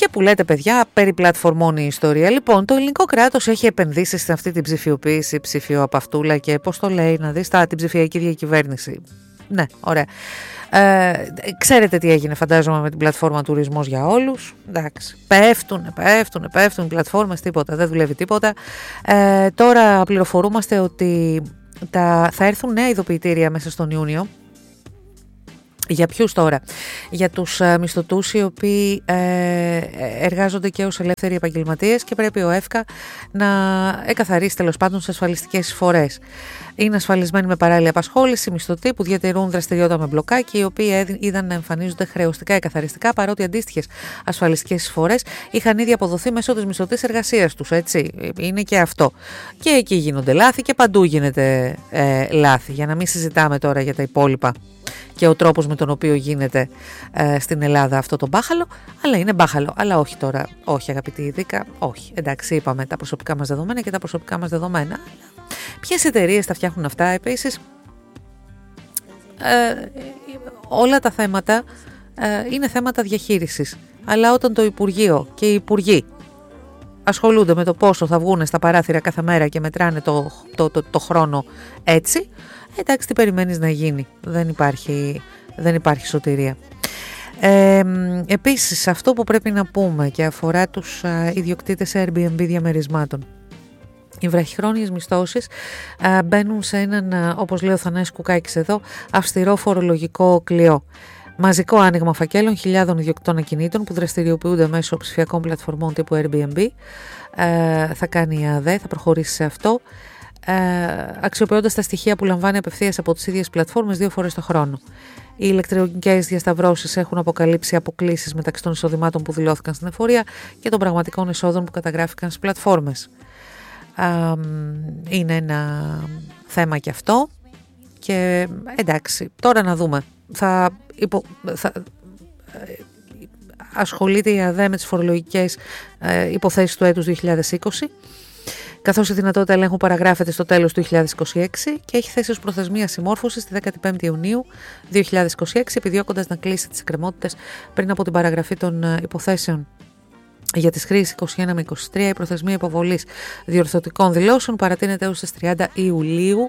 και που λέτε παιδιά περί πλατφορμών η ιστορία. Λοιπόν, το ελληνικό κράτος έχει επενδύσει σε αυτή την ψηφιοποίηση, ψηφιοαπαυτούλα και πώς το λέει να δεις, την ψηφιακή διακυβέρνηση. Ναι, ωραία. Ξέρετε τι έγινε φαντάζομαι με την πλατφόρμα Τουρισμός για Όλους. Εντάξει, πέφτουν οι πλατφόρμες, τίποτα, δεν δουλεύει τίποτα. Τώρα πληροφορούμαστε ότι θα έρθουν νέα ειδοποιητήρια μέσα στον Ιούνιο. Για ποιους τώρα? Για τους μισθωτούς οι οποίοι εργάζονται και ως ελεύθεροι επαγγελματίες και πρέπει ο ΕΦΚΑ να εκαθαρίσει τέλος πάντων στις ασφαλιστικές εισφορές. Είναι ασφαλισμένοι με παράλληλη απασχόληση μισθωτοί που διατηρούν δραστηριότητα με μπλοκάκι, οι οποίοι είδαν να εμφανίζονται χρεωστικά εκαθαριστικά, παρότι αντίστοιχες ασφαλιστικές εισφορές είχαν ήδη αποδοθεί μέσω της μισθωτής εργασίας τους. Έτσι. Είναι και αυτό. Και εκεί γίνονται λάθη και παντού γίνεται λάθη. Για να μην συζητάμε τώρα για τα υπόλοιπα και ο τρόπος με τον οποίο γίνεται στην Ελλάδα αυτό το μπάχαλο, αλλά είναι μπάχαλο. Αλλά όχι τώρα, όχι αγαπητοί ειδικά, όχι. Εντάξει, είπαμε τα προσωπικά μας δεδομένα και τα προσωπικά μας δεδομένα. Ποιες εταιρείες τα φτιάχνουν αυτά? Επίσης, όλα τα θέματα είναι θέματα διαχείρισης. Αλλά όταν το Υπουργείο και οι Υπουργοί ασχολούνται με το πόσο θα βγουν στα παράθυρα κάθε μέρα και μετράνε το χρόνο έτσι, εντάξει, τι περιμένεις να γίνει? Δεν υπάρχει σωτηρία. Επίσης, αυτό που πρέπει να πούμε και αφορά τους ιδιοκτήτες Airbnb διαμερισμάτων. Οι βραχυχρόνιες μισθώσεις μπαίνουν σε έναν, όπως λέει ο Θανάσης Κουκάκης εδώ, αυστηρό φορολογικό κλειό. Μαζικό άνοιγμα φακέλων χιλιάδων ιδιοκτητών ακινήτων που δραστηριοποιούνται μέσω ψηφιακών πλατφορμών τύπου Airbnb. Θα κάνει η ΑΔΕ, θα προχωρήσει σε αυτό. Αξιοποιώντας τα στοιχεία που λαμβάνει απευθείας από τις ίδιες πλατφόρμες 2 φορές το χρόνο. Οι ηλεκτρονικές διασταυρώσεις έχουν αποκαλύψει αποκλίσεις μεταξύ των εισοδημάτων που δηλώθηκαν στην εφορία και των πραγματικών εσόδων που καταγράφηκαν στις πλατφόρμες. Είναι ένα θέμα και αυτό και εντάξει, τώρα να δούμε. Ασχολείται η ΑΔΕ με τις φορολογικές υποθέσεις του έτους 2020, καθώς η δυνατότητα ελέγχου παραγράφεται στο τέλος του 2026 και έχει θέσει ως προθεσμία συμμόρφωσης τη 15η Ιουνίου 2026, επιδιώκοντας να κλείσει τις εκκρεμότητες πριν από την παραγραφή των υποθέσεων. Για τις χρήσεις 21 με 23 η προθεσμία υποβολής διορθωτικών δηλώσεων παρατείνεται έως τις 30 Ιουλίου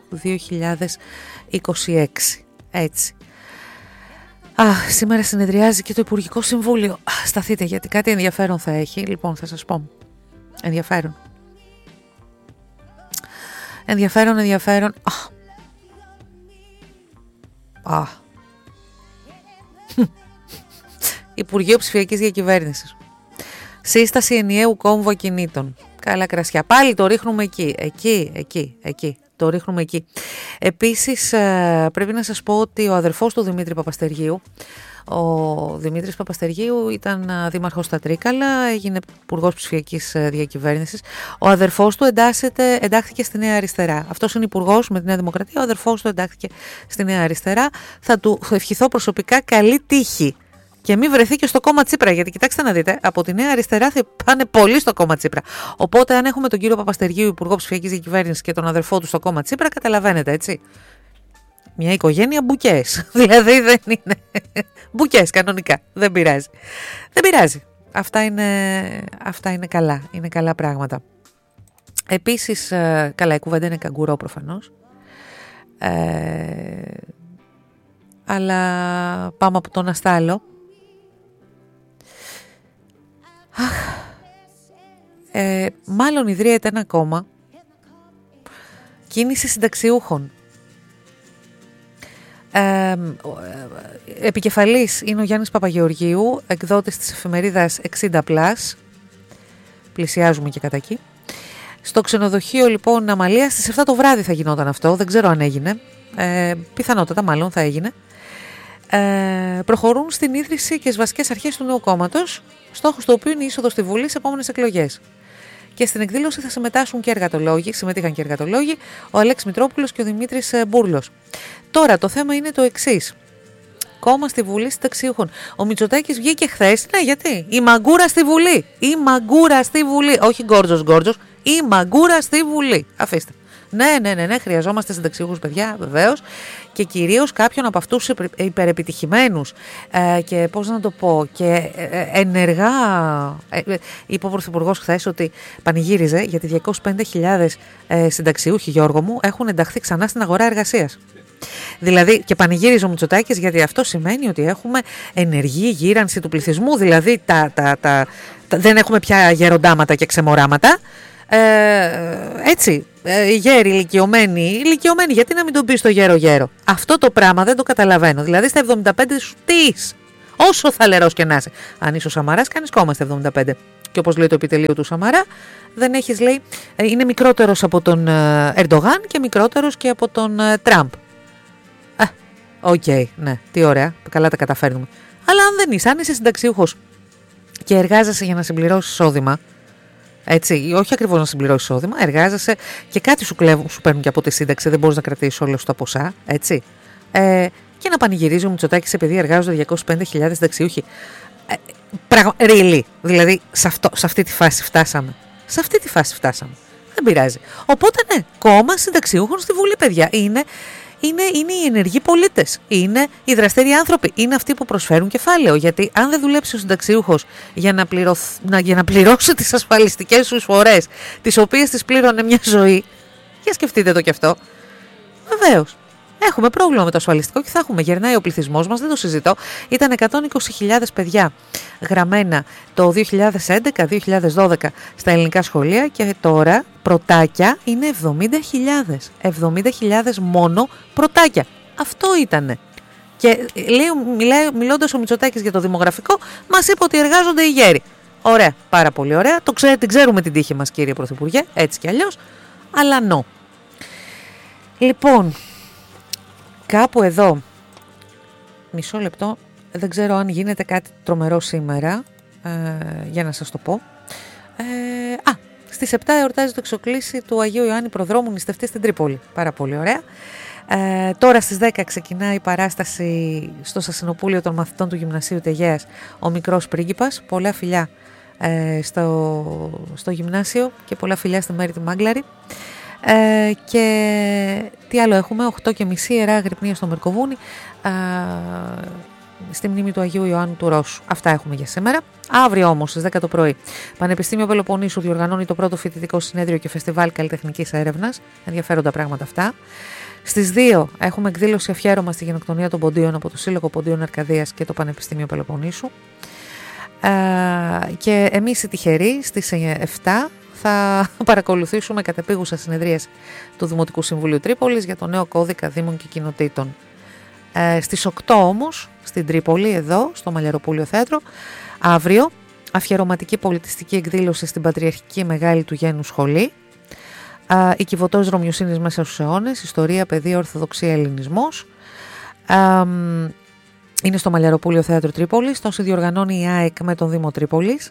2026. Έτσι. Σήμερα συνεδριάζει και το Υπουργικό Συμβούλιο. Σταθείτε γιατί κάτι ενδιαφέρον θα έχει. Λοιπόν, θα σας πω. Ενδιαφέρον. Υπουργείο Ψηφιακής Διακυβέρνησης. Σύσταση ενιαίου κόμβου ακινήτων. Καλά κρασιά. Πάλι το ρίχνουμε εκεί. Εκεί. Το ρίχνουμε εκεί. Επίσης, πρέπει να σας πω ότι ο αδερφός του Δημήτρη Παπαστεργίου, ο Δημήτρης Παπαστεργίου ήταν δήμαρχος στα Τρίκαλα, έγινε υπουργός ψηφιακής διακυβέρνησης. Ο αδερφός του εντάχθηκε στη Νέα Αριστερά. Αυτός είναι υπουργός με τη Νέα Δημοκρατία, ο αδερφός του εντάχθηκε στη Νέα Αριστερά. Θα του ευχηθώ προσωπικά καλή τύχη. Και μην βρεθεί και στο κόμμα Τσίπρα, γιατί κοιτάξτε να δείτε, από τη Νέα Αριστερά θα πάνε πολύ στο κόμμα Τσίπρα. Οπότε, αν έχουμε τον κύριο Παπαστεργίου, υπουργό ψηφιακής διακυβέρνησης, και τον αδερφό του στο κόμμα Τσίπρα, καταλαβαίνετε, έτσι. Μια οικογένεια μπουκές. Δηλαδή δεν είναι. Μπουκές, κανονικά. Δεν πειράζει. Αυτά είναι καλά. Είναι καλά πράγματα. Επίσης, καλά, η κουβέντα είναι καγκουρό προφανώς. Αλλά πάμε από τον αστάλο. Μάλλον ιδρύεται ένα κόμμα κίνηση συνταξιούχων. Επικεφαλής είναι ο Γιάννης Παπαγεωργίου, εκδότης της εφημερίδας 60+. Πλησιάζουμε και κατά εκεί. Στο ξενοδοχείο λοιπόν Αμαλίας στις 7 το βράδυ θα γινόταν αυτό. Δεν ξέρω αν έγινε. Πιθανότατα μάλλον θα έγινε. Προχωρούν στην ίδρυση και στις βασικές αρχές του νέου κόμματος, στόχος του οποίου είναι η είσοδος στη Βουλή σε επόμενες εκλογές. Και στην εκδήλωση θα συμμετείχαν και εργατολόγοι, ο Αλέξης Μητρόπουλος και ο Δημήτρης Μπούρλος. Τώρα το θέμα είναι το εξής. Κόμμα στη Βουλή συνταξιούχων. Ο Μητσοτάκης βγήκε χθες. Ναι, γιατί? Η μαγκούρα στη Βουλή. Όχι Γκόρτζος. Η μαγκούρα στη Βουλή. Αφήστε. Ναι, χρειαζόμαστε συνταξιούχους, παιδιά, βεβαίως, και κυρίως κάποιον από αυτούς τους υπερεπιτυχημένους και πώς να το πω, και ενεργά. Είπε ο Πρωθυπουργός χθες ότι πανηγύριζε γιατί 205.000 συνταξιούχοι, Γιώργο μου, έχουν ενταχθεί ξανά στην αγορά εργασίας. Δηλαδή, και πανηγύριζε ο Μητσοτάκης γιατί αυτό σημαίνει ότι έχουμε ενεργή γύρανση του πληθυσμού, δηλαδή δεν έχουμε πια γεροντάματα και ξεμοράματα. Έτσι, γέροι, ηλικιωμένοι, γιατί να μην τον πει στο γέρο-γέρο. Αυτό το πράγμα δεν το καταλαβαίνω. Δηλαδή στα 75 σου τι, όσο θαλερός και να είσαι. Αν είσαι ο Σαμαράς, κάνεις κόμμα στα 75. Και όπως λέει το επιτελείο του Σαμαρά, δεν έχεις, λέει, είναι μικρότερος από τον Ερντογάν και μικρότερος και από τον Τραμπ. Οκ, ναι, τι ωραία, καλά τα καταφέρνουμε. Αλλά αν δεν είσαι, αν είσαι συνταξιούχος και εργάζεσαι για να συμπληρώσεις εισόδημα, έτσι, όχι ακριβώς να συμπληρώσεις εισόδημα, εργάζεσαι και κάτι σου κλέβουν, σου παίρνουν και από τη σύνταξη, δεν μπορείς να κρατήσεις όλα σου τα ποσά, έτσι. Και να πανηγυρίζει ο Μητσοτάκης επειδή εργάζονται 205.000 συνταξιούχοι. Really, δηλαδή σε αυτή τη φάση φτάσαμε. Δεν πειράζει. Οπότε ναι, κόμμα συνταξιούχων στη Βουλή, παιδιά. Είναι οι ενεργοί πολίτες, είναι οι δραστήριοι άνθρωποι, είναι αυτοί που προσφέρουν κεφάλαιο. Γιατί αν δεν δουλέψει ο συνταξιούχος για να πληρώσει τις ασφαλιστικές σου εισφορές, τις οποίες τις πλήρωνε μια ζωή, για σκεφτείτε το κι αυτό. Βεβαίως. Έχουμε πρόβλημα με το ασφαλιστικό και θα έχουμε. Γερνάει ο πληθυσμός μας, δεν το συζητώ. Ήταν 120.000 παιδιά γραμμένα το 2011-2012 στα ελληνικά σχολεία και τώρα πρωτάκια είναι 70.000. 70.000 μόνο πρωτάκια. Αυτό ήτανε. Και μιλώντας ο Μητσοτάκης για το δημογραφικό, μας είπε ότι εργάζονται οι γέροι. Ωραία, πάρα πολύ ωραία. Την ξέρουμε την τύχη μας, κύριε Πρωθυπουργέ, έτσι κι αλλιώς. Αλλά no. Λοιπόν, κάπου εδώ, μισό λεπτό, δεν ξέρω αν γίνεται κάτι τρομερό σήμερα, για να σας το πω. Στις 7 εορτάζει το εξοκλήσι του Αγίου Ιωάννη Προδρόμου νηστευτή στην Τρίπολη. Πάρα πολύ ωραία. Τώρα στις 10 ξεκινάει η παράσταση στο Σασινοπούλιο των Μαθητών του Γυμνασίου Τεγέας, ο Μικρός Πρίγκιπας. Πολλά φιλιά στο γυμνάσιο και πολλά φιλιά στη Μέρη τη Μάγκλαρη. Και τι άλλο έχουμε, 8:30 Ιερά Αγρυπνία στο Μερκοβούνι, στη μνήμη του Αγίου Ιωάννου του Ρώσου. Αυτά έχουμε για σήμερα. Αύριο όμως στις 10 το πρωί, Πανεπιστήμιο Πελοποννήσου διοργανώνει το πρώτο φοιτητικό συνέδριο και φεστιβάλ καλλιτεχνικής έρευνας. Ενδιαφέροντα πράγματα αυτά. Στις 2 έχουμε εκδήλωση αφιέρωμα στη γενοκτονία των Ποντίων από το Σύλλογο Ποντίων Αρκαδίας και το Πανεπιστήμιο Πελοποννήσου. Και εμείς οι τυχεροί στις 7 θα παρακολουθήσουμε κατεπίγουσα συνεδρίαση του Δημοτικού Συμβουλίου Τρίπολης για το νέο κώδικα Δήμων και Κοινοτήτων. Στις 8 όμως, στην Τρίπολη, εδώ, στο Μαλλιαροπούλιο Θέατρο, αύριο, αφιερωματική πολιτιστική εκδήλωση στην Πατριαρχική Μεγάλη του Γένου Σχολή. Η Κιβωτός Ρωμιοσύνης μέσα στους αιώνες, ιστορία, παιδεία, ορθοδοξία, ελληνισμός. Είναι στο Μαλλιαροπούλιο Θέατρο Τρίπολης, το συνδιοργανώνει η ΑΕΚ με τον Δήμο Τρίπολης.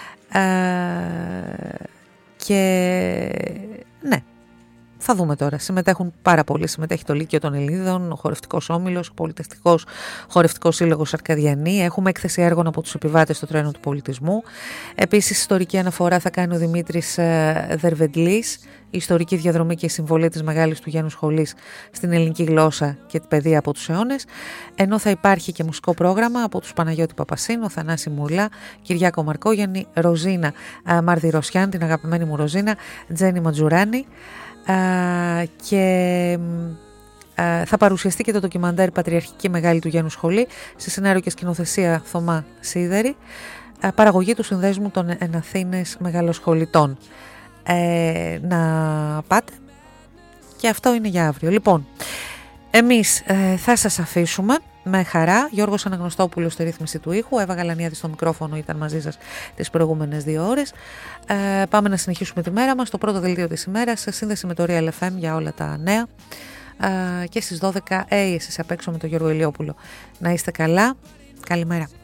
Και ναι, θα δούμε τώρα. Συμμετέχουν πάρα πολλοί. Συμμετέχει το Λύκειο των Ελλήνων, ο Χορευτικός Όμιλος, ο Πολιτιστικός Χορευτικός Σύλλογος Αρκαδιανή. Έχουμε έκθεση έργων από τους επιβάτες στο τρένο του πολιτισμού. Επίσης, ιστορική αναφορά θα κάνει ο Δημήτρης Δερβεντλής, η ιστορική διαδρομή και η συμβολή της Μεγάλης του Γένου Σχολής στην ελληνική γλώσσα και την παιδεία από τους αιώνες. Ενώ θα υπάρχει και μουσικό πρόγραμμα από τους Παναγιώτη Παπασίνο, Θανάση Μουλά, Κυριάκο Μαρκόγιαννη, Ροζίνα Μαρδηροσιάν, την αγαπημένη μου Ροζίνα, Τζένι Ματζουράνη. Και θα παρουσιαστεί και το ντοκιμαντέρ Πατριαρχική Μεγάλη του Γένου Σχολή σε σενάριο και σκηνοθεσία Θωμά Σίδερη, παραγωγή του Συνδέσμου των Εναθήνες Μεγαλοσχολητών. Να πάτε, και αυτό είναι για αύριο. Λοιπόν, εμείς θα σας αφήσουμε με χαρά. Γιώργος Αναγνωστόπουλος στη ρύθμιση του ήχου, Εύα Γαλανιάδη στο μικρόφωνο ήταν μαζί σας τις προηγούμενες 2 ώρες. Πάμε να συνεχίσουμε τη μέρα μας, το πρώτο δελτίο της ημέρας σε σύνδεση με το Real FM για όλα τα νέα, και στις 12 εσείς απ' έξω με τον Γιώργο Ηλιόπουλο. Να είστε καλά, καλημέρα.